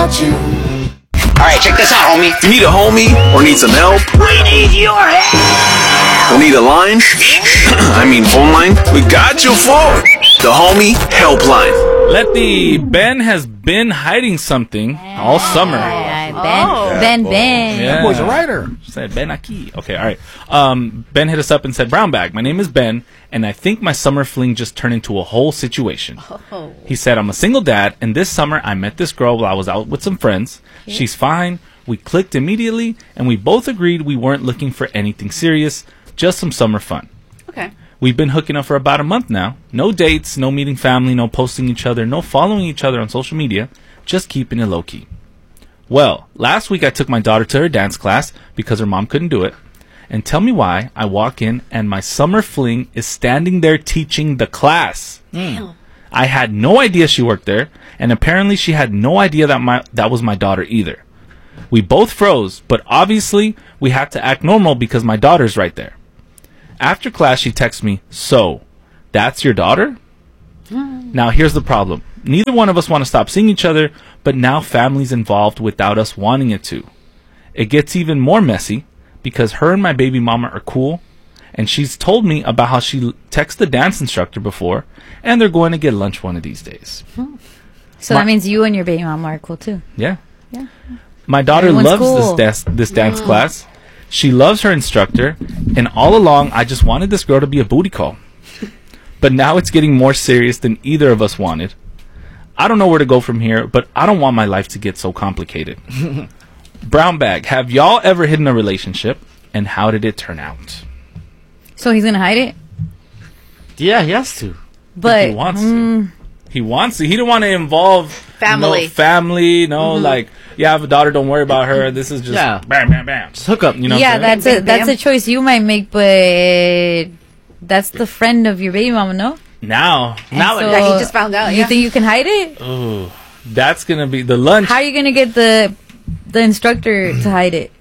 about you. Alright, check this out, homie. You need a homie or need some help? We need your help! Or need a line? I mean phone line? We got you for the Homie Helpline. Letty, Ben has been hiding something all summer. Ben. Yeah. That boy's a writer. Said Ben aquí. Okay, all right. Ben hit us up and said, Brown Bag, my name is Ben, and I think my summer fling just turned into a whole situation. He said, I'm a single dad, and this summer I met this girl while I was out with some friends. She's fine. We clicked immediately, and we both agreed we weren't looking for anything serious, just some summer fun. Okay. We've been hooking up for about a month now. No dates, no meeting family, no posting each other, no following each other on social media, just keeping it low-key. Well, last week I took my daughter to her dance class because her mom couldn't do it. And tell me why I walk in and my summer fling is standing there teaching the class. I had no idea she worked there, and apparently she had no idea that was my daughter either. We both froze, but obviously we had to act normal because my daughter's right there. After class, she texts me, so, that's your daughter? Now, here's the problem. Neither one of us want to stop seeing each other, but now family's involved without us wanting it to. It gets even more messy because her and my baby mama are cool, and she's told me about how she texted the dance instructor before, and they're going to get lunch one of these days. So that means you and your baby mama are cool too. Yeah. Yeah. My daughter Everyone's loves cool. this dance class. She loves her instructor, and all along I just wanted this girl to be a booty call. But now it's getting more serious than either of us wanted. I don't know where to go from here, but I don't want my life to get so complicated. Brown Bag, have y'all ever hidden a relationship, and how did it turn out? So he's gonna hide it, Yeah, he has to. but He wants to. He wants to. He don't want to involve Family. Like, yeah, I have a daughter, don't worry about her. This is just bam, bam, bam. Just hook up. You know yeah, what I'm saying? that's a choice you might make, but that's the friend of your baby mama, no? Now, So, Yeah, he just found out. You Yeah. think you can hide it? ooh, that's going to be the lunch. How are you gonna get the instructor to hide it?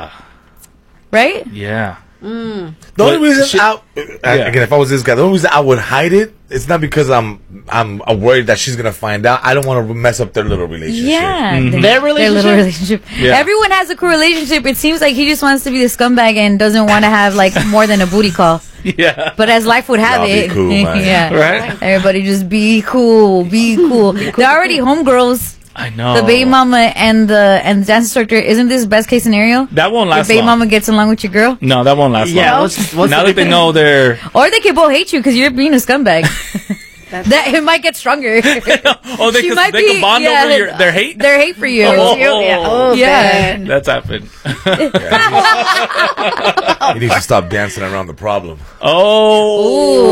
Right? Yeah. The But only reason Yeah. again, if I was this guy, the only reason I would hide it, it's not because I'm worried that she's gonna find out. I don't want to mess up their little relationship. Yeah, Their relationship? little relationship. Yeah. Everyone has a cool relationship. It seems like he just wants to be the scumbag and doesn't want to have like more than a booty call. Yeah. But as life would have Y'all be it, cool, man. yeah, Right? everybody just be cool, be cool. They're already homegirls. I know. The baby mama and the dance instructor. Isn't this best case scenario? That won't Your last baby long. mama gets along with your girl, No, that won't last Yeah, long. what's Now the that they know they're... or they can both hate you because you're being a scumbag. That it might get stronger. Oh, they She can might bond yeah, over their hate? Their hate for you. Oh. Yeah. That's happened. He needs to stop dancing around the problem. Oh.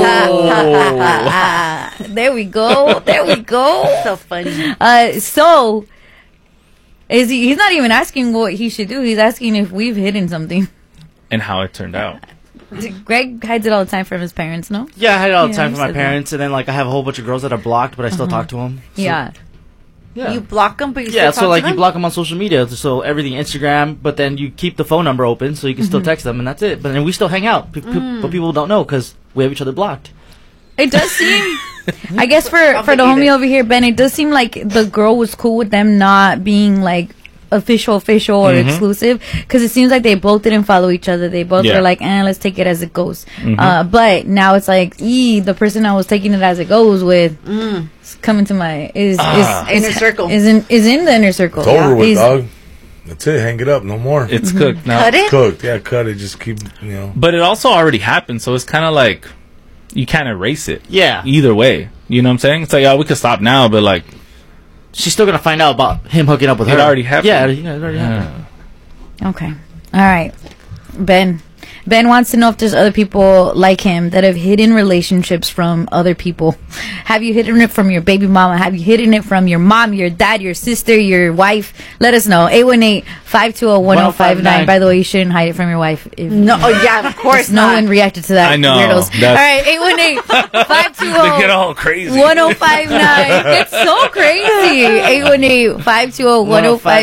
There we go. There we go. So funny. So is he's not even asking what he should do. He's asking if we've hidden something. And how it turned out. Greg hides it all the time from his parents, no? Yeah, I had it all the Yeah, time you for my said that. parents, and then like I have a whole bunch of girls that are blocked, but I still talk to them. So, Yeah. yeah. You block them, but you Yeah, still so talk like to you them? block them on social media, so everything Instagram, but then you keep the phone number open so you can still text them, and that's it. But then we still hang out, but people don't know because we have each other blocked. It does seem I guess for the homie Complicated. over here, Ben, it does seem like the girl was cool with them not being like official or exclusive, because it seems like they both didn't follow each other. They both Yeah. were like, let's take it as it goes. But now it's like, the person I was taking it as it goes with is coming to my Inner circle. is in the inner circle. It's over with, He's- dog. That's it. Hang it up. No more. It's cooked now. Cut it? cooked. Yeah, cut it. Just keep, you know. But it also already happened, so it's kind of like you can't erase it. Yeah. Either way. You know what I'm saying? It's like, oh, we could stop now, but like, She's still gonna find out about him hooking up with It her. already happened. Yeah, it already happened. Okay. All right. Ben wants to know if there's other people like him that have hidden relationships from other people. Have you hidden it from your baby mama? Have you hidden it from your mom, your dad, your sister, your wife? Let us know. 818-520-1059. By the way, you shouldn't hide it from your wife. If No, oh, yeah, of course no not. one reacted to that. I know. Weirdos. That's- All right. 818-520. they get all crazy. 1059. It's so crazy. 818-520-1059.